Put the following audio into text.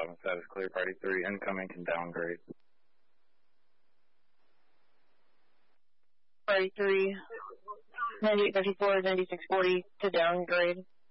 7 status clear, party 3, incoming can downgrade. Party 3, 9854, 9640 to downgrade.